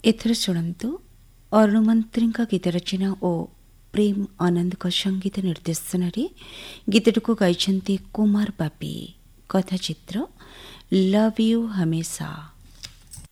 ଏଥର ଶୁଣନ୍ତୁ ଅରୁଣ ମନ୍ତ୍ରୀଙ୍କ ଗୀତ ରଚନା ଓ ପ୍ରେମ ଆନନ୍ଦଙ୍କ ସଙ୍ଗୀତ ନିର୍ଦ୍ଦେଶନାରେ ଗୀତଟିକୁ ଗାଇଛନ୍ତି କୁମାର ବାପି। କଥାଚିତ୍ର ଲଭ୍ ୟୁ ହମେଶା।